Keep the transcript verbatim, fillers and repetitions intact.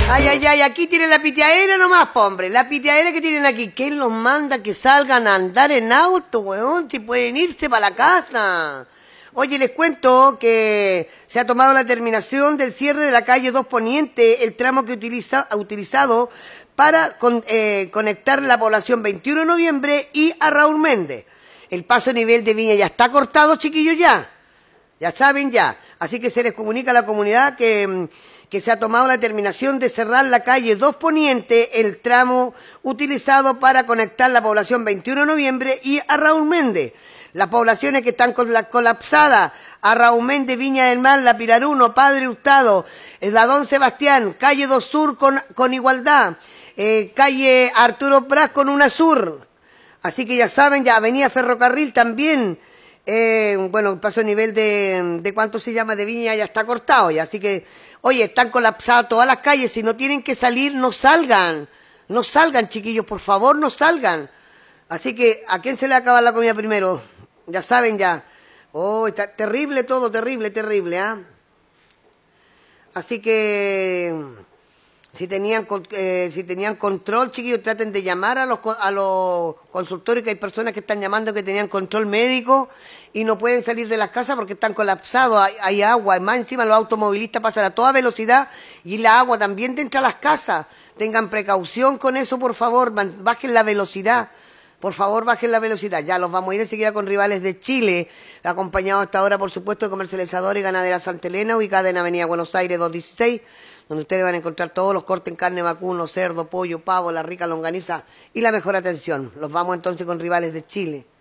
Ay, ay, ay, aquí tienen la pitiadera nomás, po, hombre. La pitiadera que tienen aquí. ¿Quién los manda que salgan a andar en auto, weón? Si pueden irse para la casa. Oye, les cuento que se ha tomado la determinación del cierre de la calle dos Poniente, el tramo que utiliza, ha utilizado para con, eh, conectar la población veintiuno de noviembre y a Raúl Méndez. El paso a nivel de Viña ya está cortado, chiquillos, ya. Ya saben, ya. Así que se les comunica a la comunidad que, que se ha tomado la determinación de cerrar la calle dos Poniente, el tramo utilizado para conectar la población veintiuno de noviembre y a Raúl Méndez. Las poblaciones que están con la colapsadas, a Raúl Méndez, Viña del Mar, La Piraruno, Padre Hurtado, la Don Sebastián, calle dos Sur con, con igualdad, eh, calle Arturo Pras con una sur. Así que ya saben, ya Avenida Ferrocarril también, eh, bueno, el paso a nivel de, de cuánto se llama de Viña ya está cortado ya. Así que, oye, están colapsadas todas las calles, si no tienen que salir, no salgan. No salgan, chiquillos, por favor, no salgan. Así que, ¿a quién se le acaba la comida primero? Ya saben ya. Oh, está terrible todo, terrible, terrible, ¿ah? ¿eh? Así que si tenían eh, si tenían control, chiquillos, traten de llamar a los a los consultorios, que hay personas que están llamando que tenían control médico y no pueden salir de las casas porque están colapsados, hay, hay agua, más encima los automovilistas pasan a toda velocidad y la agua también entra a las casas. Tengan precaución con eso, por favor, bajen la velocidad. Por favor, bajen la velocidad. Ya los vamos a ir enseguida con Rivales de Chile, acompañados hasta ahora, por supuesto, de Comercializadora y Ganadera Santa Elena, ubicada en Avenida Buenos Aires doscientos dieciséis, donde ustedes van a encontrar todos los cortes en carne, vacuno, cerdo, pollo, pavo, la rica longaniza y la mejor atención. Los vamos entonces con Rivales de Chile.